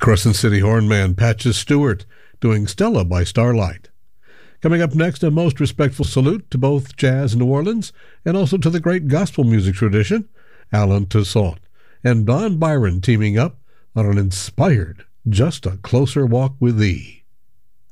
Crescent City hornman Patches Stewart doing Stella by Starlight. Coming up next, a most respectful salute to both jazz New Orleans and also to the great gospel music tradition, Alan Toussaint and Don Byron teaming up on an inspired Just a Closer Walk with Thee.